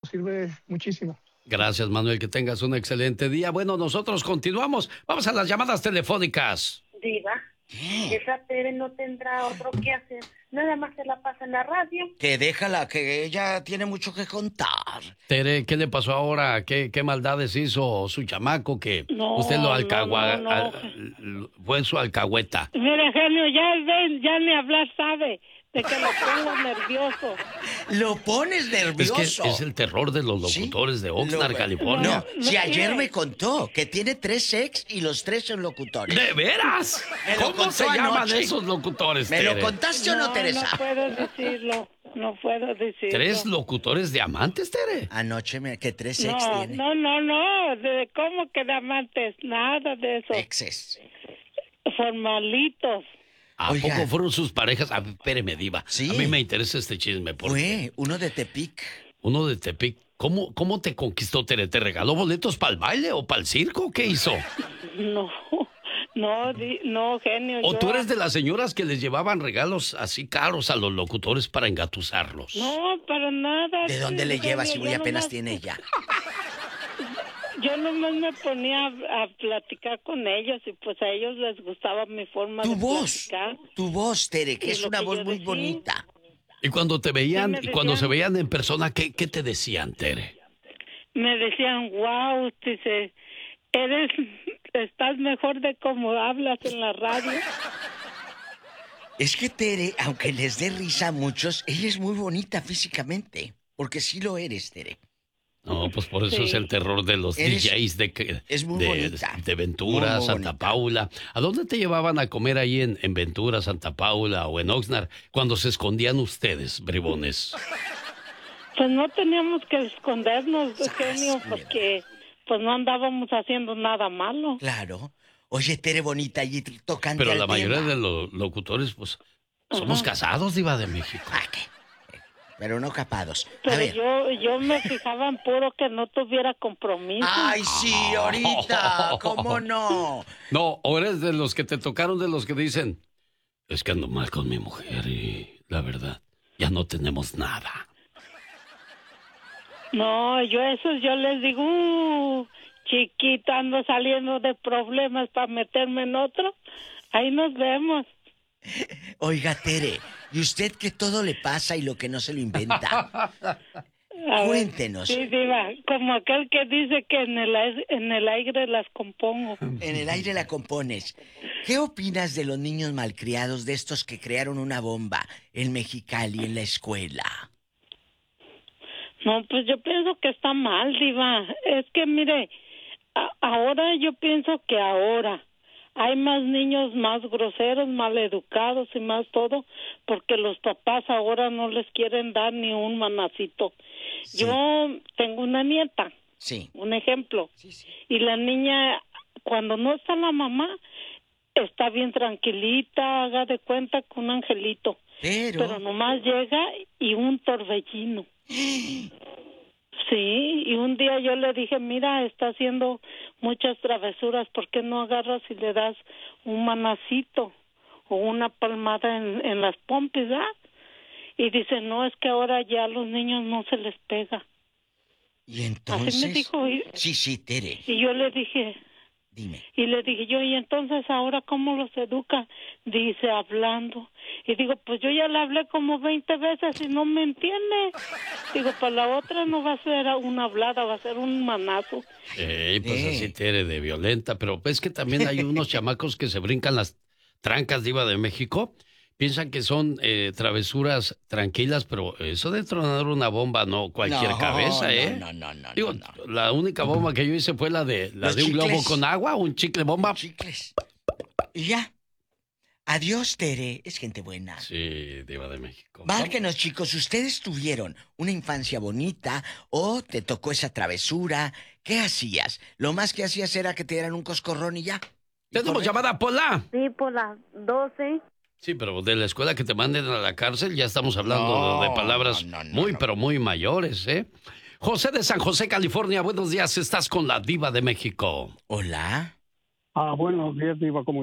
sirve muchísimo. Gracias, Manuel, que tengas un excelente día. Bueno, nosotros continuamos. Vamos a las llamadas telefónicas. Diva, esa Tere no tendrá otro que hacer. Nada más se la pasa en la radio. Que déjala, que ella tiene mucho que contar. Tere, ¿qué le pasó ahora? ¿Qué maldades hizo su chamaco que usted lo fue su alcahueta? Mire, genio, ya ni hablar sabe. De que lo pongo nervioso. Lo pones nervioso. Es que es el terror de los locutores de Oxnard, California. No, si ayer me contó que tiene 3 ex y los 3 son locutores. ¿De veras? ¿Cómo se llaman esos locutores, ¿Me Tere? lo contaste o no, Teresa? No puedo decirlo. No puedo decirlo. 3 locutores de amantes, Tere. Anoche que 3 ex tiene. No. ¿Cómo que de amantes? Nada de eso. Exes. Formalitos. ¿A poco fueron sus parejas? Espéreme, Diva. Sí. A mí me interesa este chisme. Fue uno de Tepic. Uno de Tepic. ¿Cómo te conquistó, Tere? ¿Te regaló boletos para el baile o para el circo? ¿Qué hizo? No, genio. ¿O tú eres de las señoras que les llevaban regalos así caros a los locutores para engatusarlos? No, para nada. ¿De dónde le llevas si muy apenas tiene ella? Yo nomás me ponía a platicar con ellos y pues a ellos les gustaba mi forma de platicar. Tu voz, Tere, que es una voz muy bonita. Y cuando te veían, cuando se veían en persona, ¿qué te decían, Tere? Me decían, wow, dice, estás mejor de cómo hablas en la radio. Es que Tere, aunque les dé risa a muchos, ella es muy bonita físicamente. Porque sí lo eres, Tere. No, pues por eso es el terror de los DJs de Ventura, muy Santa Paula. ¿A dónde te llevaban a comer ahí en Ventura, Santa Paula o en Oxnard cuando se escondían ustedes, bribones? Pues no teníamos que escondernos, genio, porque pues no andábamos haciendo nada malo. Claro. Oye, Tere bonita, y tocando. Pero la mayoría de los locutores, pues, somos casados, Diva de México. Pero no capados. Pero yo me fijaba en puro que no tuviera compromiso. ¡Ay, sí, ahorita! ¿Cómo no? No, o eres de los que te tocaron, de los que dicen, es que ando mal con mi mujer y la verdad, ya no tenemos nada. No, yo les digo, chiquita, ando saliendo de problemas para meterme en otro. Ahí nos vemos. Oiga, Tere, ¿y usted que todo le pasa y lo que no se lo inventa? Cuéntenos. Sí, Diva, como aquel que dice que en el aire las compongo. En el aire la compones. ¿Qué opinas de los niños malcriados, de estos que crearon una bomba en Mexicali en la escuela? No, pues yo pienso que está mal, Diva. Es que, mire, ahora yo pienso que ahora hay más niños más groseros, mal educados y más todo, porque los papás ahora no les quieren dar ni un manacito. Sí. Yo tengo una nieta, un ejemplo, y la niña, cuando no está la mamá, está bien tranquilita, haga de cuenta con un angelito. Pero nomás llega y un torbellino. Sí, y un día yo le dije, mira, está haciendo muchas travesuras, ¿por qué no agarras y le das un manacito o una palmada en las pompis, ¿verdad? Y dice, no, es que ahora ya a los niños no se les pega. Y entonces... Así me dijo. Sí, Tere. Y yo le dije... Dime. Y le dije yo, ¿y entonces ahora cómo los educa? Dice, hablando. Y digo, pues yo ya le hablé como 20 veces y no me entiende. Digo, para la otra no va a ser una hablada, va a ser un manazo. Pues así Tere de violenta, pero es que también hay unos chamacos que se brincan las trancas, Diva de México. Piensan que son travesuras tranquilas, pero eso de tronar una bomba, no cualquier cabeza, ¿eh? No. Digo, la única bomba que yo hice fue la de un globo con agua, un chicle bomba. Chicles. Y ya. Adiós, Tere. Es gente buena. Sí, Diva de México. Márquenos, chicos. ¿Ustedes tuvieron una infancia bonita o te tocó esa travesura? ¿Qué hacías? Lo más que hacías era que te dieran un coscorrón y ya. ¿Tenemos llamada, Pola? Sí, por las 12. Sí, pero de la escuela que te manden a la cárcel ya estamos hablando de palabras pero muy mayores, ¿eh? José de San José, California, buenos días, estás con la Diva de México. Hola. Buenos días, Diva, ¿cómo está?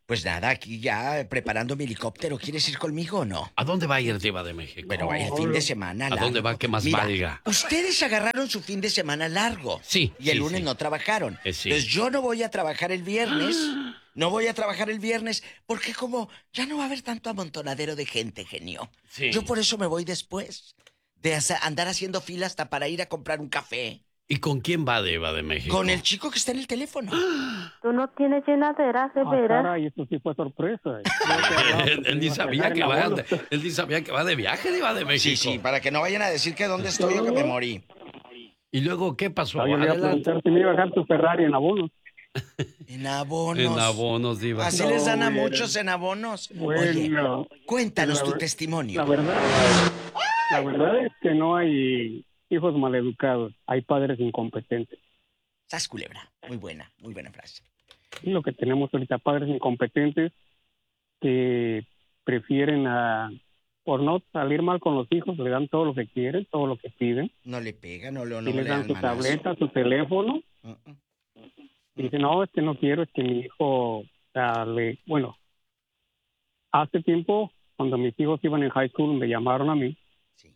Pues nada, aquí ya preparando mi helicóptero. ¿Quieres ir conmigo o no? ¿A dónde va a ir Diva de México? Bueno, el fin de semana ¿A largo. dónde va que más Mira, valga? ustedes agarraron su fin de semana largo. Sí. Y el sí, lunes sí. no trabajaron. Sí. Entonces yo no voy a trabajar el viernes. No voy a trabajar el viernes porque como ya no va a haber tanto amontonadero de gente, genio. Sí. Yo por eso me voy después de andar haciendo fila hasta para ir a comprar un café. ¿Y con quién va Diva de México? Con el chico que está en el teléfono. Tú no tienes llenadera, de veras. Caray, esto sí fue sorpresa. Él ni sabía que va, él ni sabía que va de viaje Diva de México. Sí, para que no vayan a decir que dónde estoy o que me morí. ¿Y luego qué pasó? Yo le iba a preguntar si me iba a dejar tu Ferrari en abonos. En abonos. En abonos, Diva. Así les dan a muchos en abonos. Oye, Bueno, cuéntanos tu testimonio. la verdad es que no hay hijos maleducados, hay padres incompetentes. Sas culebra. Muy buena frase. Y lo que tenemos ahorita, padres incompetentes que prefieren por no salir mal con los hijos, le dan todo lo que quieren, todo lo que piden. No le pega, no Y le les dan su manazo. tableta, su teléfono. Y dicen, no, no quiero, mi hijo, bueno, hace tiempo, cuando mis hijos iban en high school, me llamaron a mí Sí.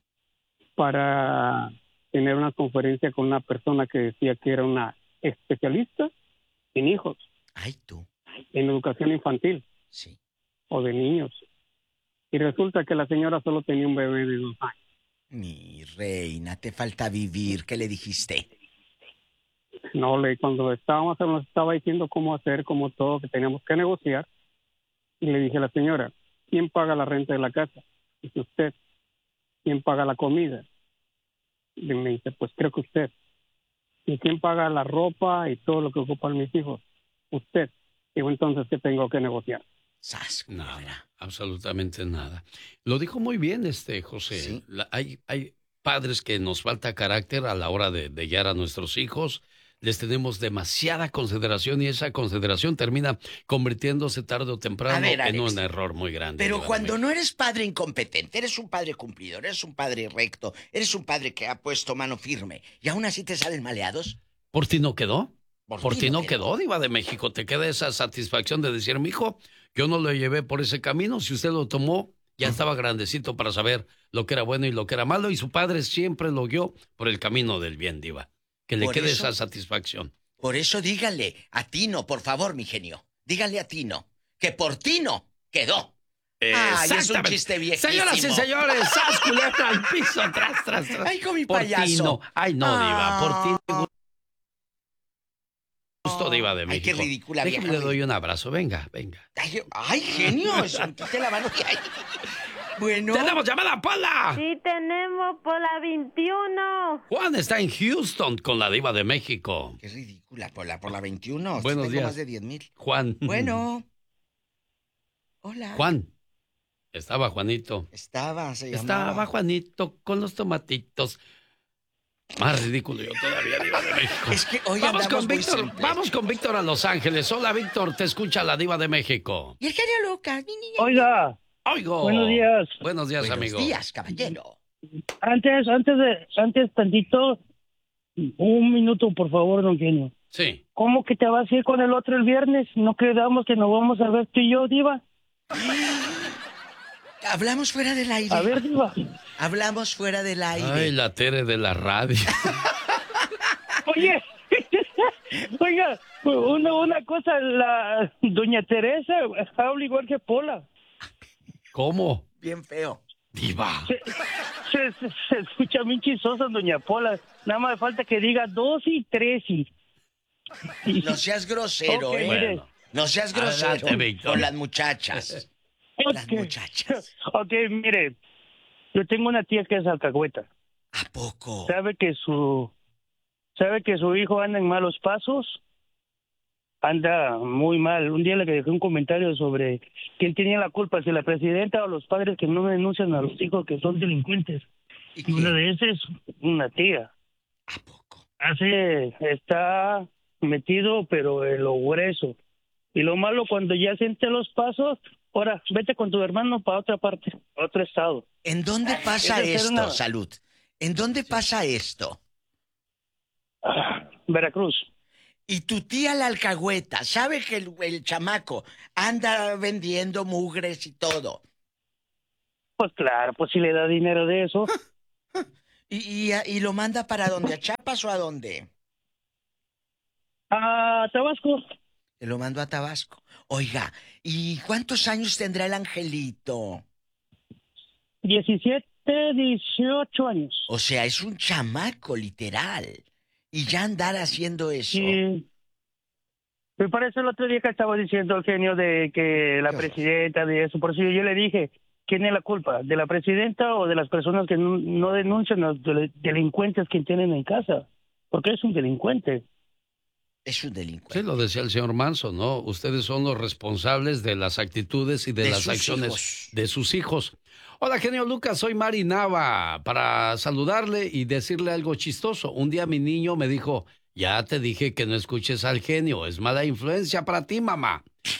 para tener una conferencia con una persona que decía que era una especialista en hijos, Ay, tú. en educación infantil Sí. o de niños. Y resulta que la señora solo tenía un bebé de 2 años. Mi reina, te falta vivir. ¿Qué le dijiste? No, cuando estábamos, nos estaba diciendo cómo hacer, cómo todo, que teníamos que negociar. Y le dije a la señora, ¿quién paga la renta de la casa? Dice usted. ¿Quién paga la comida? Y me dice, pues creo que usted. ¿Y quién paga la ropa y todo lo que ocupan mis hijos? Usted. Digo, entonces, ¿qué tengo que negociar? Sas, Nada, absolutamente nada. Lo dijo muy bien José. Sí. Hay padres que nos falta carácter a la hora de guiar a nuestros hijos. Les tenemos demasiada consideración y esa consideración termina convirtiéndose tarde o temprano Alex, en un error muy grande. Pero Diva de cuando México. no eres padre incompetente, eres un padre cumplidor, eres un padre recto, eres un padre que ha puesto mano firme y aún así te salen maleados. ¿Por ti no quedó? Por ti no quedó, Diva de México. Te queda esa satisfacción de decir, mijo, yo no lo llevé por ese camino. Si usted lo tomó, ya estaba grandecito para saber lo que era bueno y lo que era malo. Y su padre siempre lo guió por el camino del bien, Diva. Que le Por quede eso- esa satisfacción. Por eso dígale a Tino, por favor, mi genio. Dígale a Tino que por Tino quedó. Ay, es un Exactamente. chiste viejísimo. Señoras y señores, ¡sas, culebra al piso! Tras. Ay, con mi Por payaso. ti no. Ay, no, Diva. Por ti no. Gusto, Diva de Ay, México. qué ridícula, Déjame, vieja. le doy un abrazo. Venga. Ay, genio, eso, quítate la mano. Ay. Bueno. ¡Tenemos llamada, Paula! Sí, tenemos por la 21. Juan está en Houston con la Diva de México. Qué ridícula, por la 21. Buenos Tengo días. más de 10,000. Juan. Bueno. Hola. Juan. Estaba Juanito. Estaba Juanito con los tomatitos. Más ridículo yo todavía, Diva de México. Es que hoy Vamos andamos con muy Víctor. simples. Vamos con Víctor a Los Ángeles. Hola, Víctor. Te escucha la Diva de México. Y el genio Lucas. Oiga, Oigo. buenos días. Buenos días, Buenos amigo. días, caballero. Antes tantito, un minuto, por favor, don Genio. Sí. ¿Cómo que te vas a ir con el otro el viernes? ¿No quedamos que nos vamos a ver tú y yo, Diva? Hablamos fuera del aire. A ver, Diva. Hablamos fuera del aire. Ay, la Tere de la radio. Oye, oiga, una cosa, la doña Teresa habla igual que Pola. ¿Cómo? Bien feo. Diva. Se escucha bien chistosa, doña Pola. Nada más falta que diga 2 y 3 y... No seas grosero, Ok, ¿eh? mire. No seas grosero Adelante, Víctor. con las muchachas. Las Ok. muchachas. Ok, mire, yo tengo una tía que es alcahueta. ¿A poco? Sabe que su hijo anda en malos pasos, anda muy mal. Un día le dejé un comentario sobre quién tenía la culpa, si la presidenta o los padres que no denuncian a los hijos que son delincuentes. ¿Y Y una qué? de esas es una tía. ¿A poco? Está metido, pero en lo grueso. Y lo malo, cuando ya siente los pasos, ahora vete con tu hermano para otra parte, a otro estado. ¿En dónde pasa Esa es esto, una- Salud? ¿En dónde pasa esto? Veracruz. Y tu tía la alcahueta sabe que el chamaco anda vendiendo mugres y todo. Pues claro, pues si le da dinero de eso. ¿Y lo manda para dónde? ¿A Chiapas o a dónde? A Tabasco. Te lo mando a Tabasco. Oiga, ¿y cuántos años tendrá el angelito? 17, 18 años. O sea, es un chamaco, literal. Y ya andar haciendo eso. Sí. Me parece el otro día que estaba diciendo el genio de que la presidenta de eso. Por eso yo le dije, ¿quién es la culpa? ¿De la presidenta o de las personas que no denuncian a los delincuentes que tienen en casa? Porque es un delincuente. Es un delincuente. Sí, lo decía el señor Manso, ¿no? Ustedes son los responsables de las actitudes y de las acciones de sus hijos. Hola, genio Lucas, soy Mari Nava, para saludarle y decirle algo chistoso. Un día mi niño me dijo, ya te dije que no escuches al genio, es mala influencia para ti, mamá.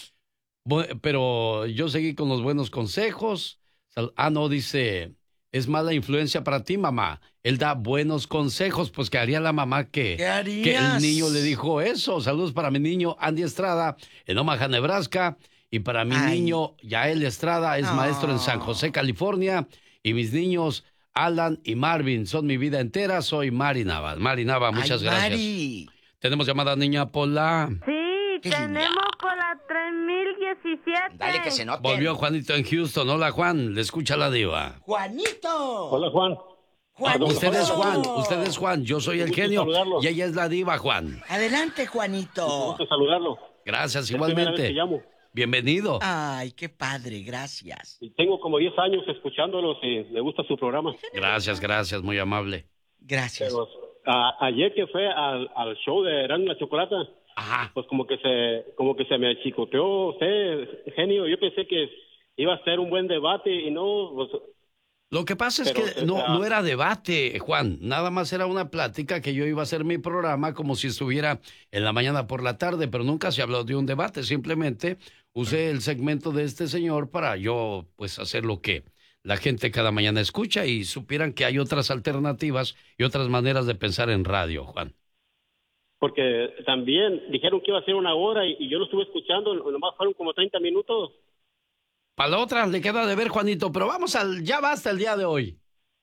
Pero yo seguí con los buenos consejos. No, dice, es mala influencia para ti, mamá. Él da buenos consejos, pues ¿qué haría la mamá que el niño le dijo eso? Saludos para mi niño Andy Estrada en Omaha, Nebraska. Y para mi niño Yael Estrada, es maestro en San José, California. Y mis niños Alan y Marvin son mi vida entera. Soy Mari Nava. Mari Nava, muchas gracias. Mari. Tenemos llamada, niña Pola. Sí, tenemos con la 3017. Dale que se note. Volvió Juanito en Houston. Hola, Juan. Le escucha la diva. ¡Juanito! Hola, Juan. Usted es Juan. Yo soy el genio. Y ella es la diva, Juan. Adelante, Juanito. Gusto saludarlo. Gracias, Es la primera vez igualmente. que llamo. Bienvenido. Ay, qué padre, gracias. Y tengo como 10 años escuchándolos y me gusta su programa. Gracias, muy amable. Gracias. Pero, ayer que fue al show de Erasmo y la Chocolata, pues como que se me chicoteó usted, genio. Yo pensé que iba a ser un buen debate y no, pues, Lo que pasa es que no era debate, Juan. Nada más era una plática que yo iba a hacer mi programa como si estuviera en la mañana por la tarde, pero nunca se habló de un debate. Simplemente usé el segmento de este señor para yo, pues, hacer lo que la gente cada mañana escucha y supieran que hay otras alternativas y otras maneras de pensar en radio, Juan. porque también dijeron que iba a ser 1 hora y yo lo estuve escuchando, nomás fueron como 30 minutos. Para la otra le queda de ver, Juanito, pero vamos ya basta el día de hoy.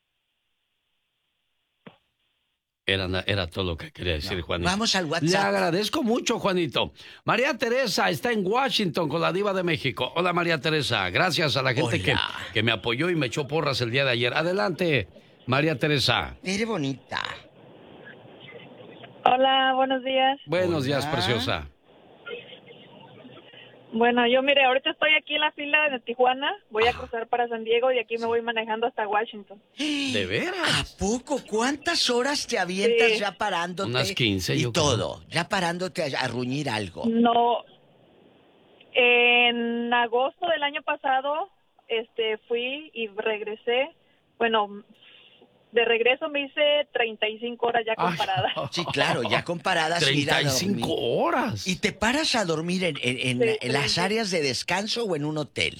Era todo lo que quería decir, Juanito. Vamos al WhatsApp. Le agradezco mucho, Juanito. María Teresa está en Washington con la diva de México. Hola, María Teresa. Gracias a la gente que me apoyó y me echó porras el día de ayer. Adelante, María Teresa. Eres bonita. Hola, buenos días. Buenos días, preciosa. Bueno, yo mire, ahorita estoy aquí en la fila de Tijuana, voy a cruzar para San Diego y aquí me voy manejando hasta Washington. ¿De veras? ¿A poco? ¿Cuántas horas te avientas Sí. ya parándote? Unas 15, y yo creo. todo, ya parándote a ruñir algo. No, en agosto del año pasado, fui y regresé, bueno, de regreso me hice 35 horas ya comparadas. Sí, claro, ya comparadas. ir a 35 dormir. horas. ¿Y te paras a dormir en las áreas de descanso o en un hotel?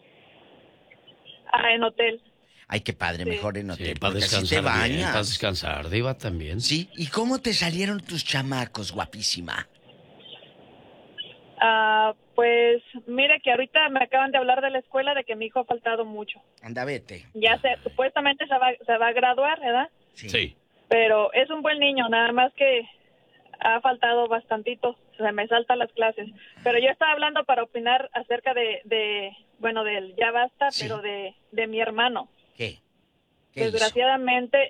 En hotel. Ay, qué padre, mejor en hotel. Sí, para porque así descansar te bien, bañas. para descansar, diva también. Sí, ¿y cómo te salieron tus chamacos, guapísima? Pues mire que ahorita me acaban de hablar de la escuela de que mi hijo ha faltado mucho. Anda, vete. Ya supuestamente se va a graduar, ¿verdad? Sí. Pero es un buen niño, nada más que ha faltado bastantito, se me saltan las clases. Pero yo estaba hablando para opinar acerca bueno, del ya basta, Sí. pero de mi hermano. ¿Qué? ¿Qué hizo? Desgraciadamente,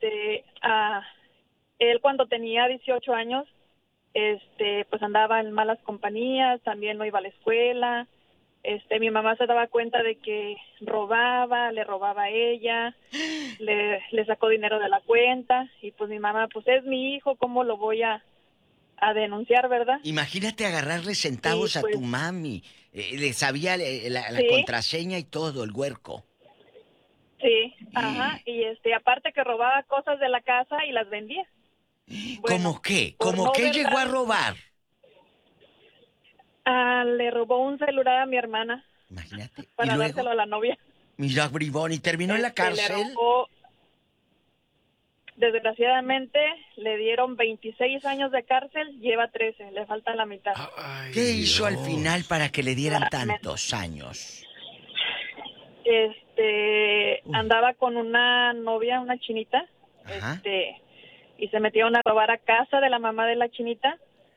él cuando tenía 18 años, pues andaba en malas compañías, también no iba a la escuela. Mi mamá se daba cuenta de que le robaba a ella, le sacó dinero de la cuenta y pues mi mamá, pues es mi hijo, ¿cómo lo voy a denunciar, verdad? Imagínate agarrarle centavos Sí, a pues. tu mami. Le sabía la Sí. contraseña y todo, el huerco. Sí, ajá, y aparte que robaba cosas de la casa y las vendía. Bueno, ¿Cómo qué? por ¿Cómo no qué ver- llegó a robar? Le robó un celular a mi hermana Imagínate. para y luego, dárselo a la novia. mira, bribón, ¿y terminó en la Le cárcel? robó... desgraciadamente le dieron 26 años de cárcel, lleva 13, le falta la mitad. Ay, ¿qué hizo al final para que le dieran tantos años? Andaba con una novia, una chinita, y se metieron a robar a casa de la mamá de la chinita,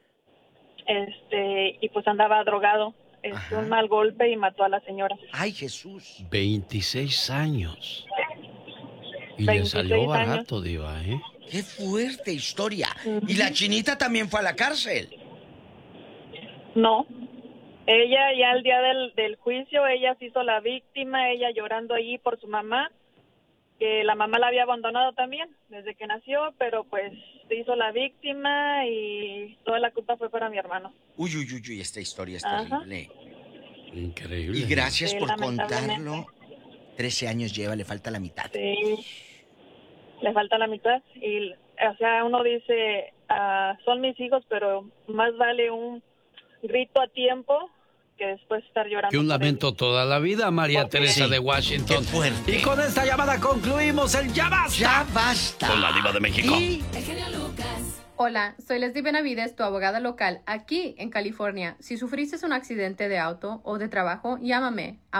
y pues andaba drogado, un mal golpe y mató a la señora. ¡Ay, Jesús! 26 años. Y le salió barato, Diva, ¿eh? ¡Qué fuerte historia! ¿Y la chinita también fue a la cárcel? No. Ella ya el día del juicio, ella se hizo la víctima, ella llorando allí por su mamá, que la mamá la había abandonado también desde que nació, pero pues se hizo la víctima y toda la culpa fue para mi hermano. Uy, esta historia es terrible. Increíble. Y gracias por contarlo. 13 años lleva, le falta la mitad. Sí, le falta la mitad. Y, o sea, uno dice, son mis hijos, pero más vale un grito a tiempo que después estar llorando. Que un lamento toda la vida, María Teresa de Washington. Qué fuerte. Y con esta llamada concluimos el Ya Basta. ¡Ya basta! Con la Diva de México. El genio Lucas. Hola, soy Leslie Benavides, tu abogada local aquí en California. Si sufriste un accidente de auto o de trabajo, llámame a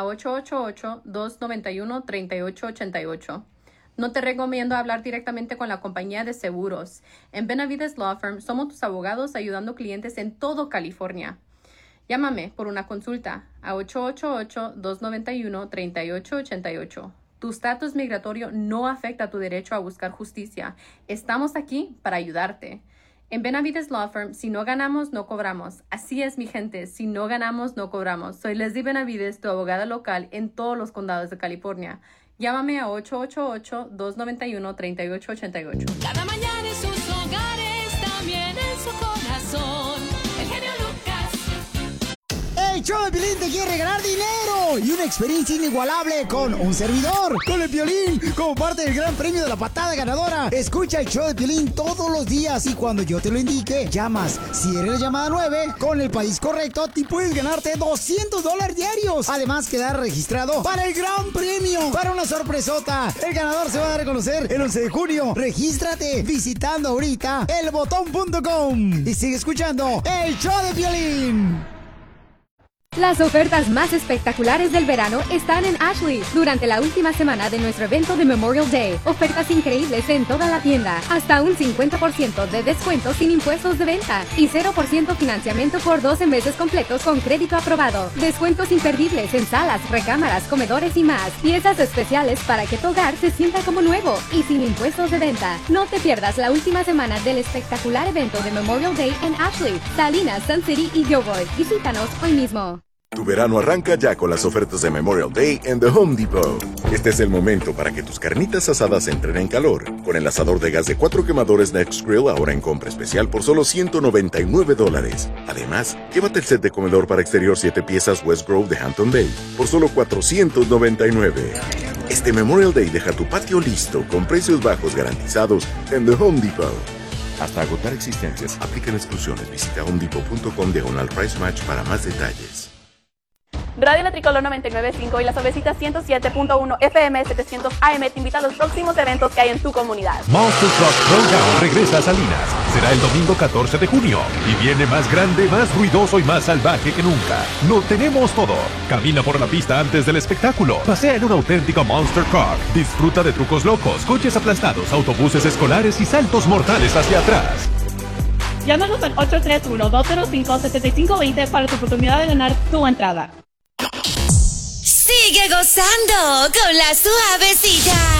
888-291-3888. No te recomiendo hablar directamente con la compañía de seguros. En Benavides Law Firm somos tus abogados ayudando clientes en todo California. Llámame por una consulta a 888-291-3888. Tu estatus migratorio no afecta tu derecho a buscar justicia. Estamos aquí para ayudarte. En Benavides Law Firm, si no ganamos, no cobramos. Así es, mi gente, si no ganamos, no cobramos. Soy Leslie Benavides, tu abogada local en todos los condados de California. Llámame a 888-291-3888. Cada mañana en sus hogares, también en su corazón. El genio Lucas. El show de Piolín te quiere regalar dinero y una experiencia inigualable con un servidor, con el Piolín, como parte del gran premio de la patada ganadora. Escucha el show de Piolín todos los días y cuando yo te lo indique, llamas. Si eres la llamada 9, con el país correcto, te puedes ganarte $200 diarios. Además, quedar registrado para el gran premio, para una sorpresota. El ganador se va a dar a conocer el 11 de junio. Regístrate visitando ahorita elbotón.com y sigue escuchando el show de Piolín. Las ofertas más espectaculares del verano están en Ashley durante la última semana de nuestro evento de Memorial Day. Ofertas increíbles en toda la tienda, hasta un 50% de descuento sin impuestos de venta y 0% financiamiento por 12 meses completos con crédito aprobado. Descuentos imperdibles en salas, recámaras, comedores y más. Piezas especiales para que tu hogar se sienta como nuevo y sin impuestos de venta. No te pierdas la última semana del espectacular evento de Memorial Day en Ashley, Salinas, Sun City y Gilroy. Visítanos hoy mismo. Tu verano arranca ya con las ofertas de Memorial Day en The Home Depot. Este es el momento para que tus carnitas asadas entren en calor. Con el asador de gas de 4 quemadores Next Grill ahora en compra especial por solo $199. Además, llévate el set de comedor para exterior 7 piezas West Grove de Hampton Bay por solo $499. Este Memorial Day deja tu patio listo con precios bajos garantizados en The Home Depot. Hasta agotar existencias, aplican exclusiones. Visita homedepot.com/price match para más detalles. Radio La Tricolor 99.5 y La Suavecita 107.1 FM 700 AM te invita a los próximos eventos que hay en tu comunidad. Monster Truck Throwdown regresa a Salinas. Será el domingo 14 de junio. Y viene más grande, más ruidoso y más salvaje que nunca. Lo tenemos todo. Camina por la pista antes del espectáculo. Pasea en un auténtico Monster Truck. Disfruta de trucos locos, coches aplastados, autobuses escolares y saltos mortales hacia atrás. Llámanos al 831-205-7520 para tu oportunidad de ganar tu entrada. Sigue gozando con La Suavecita.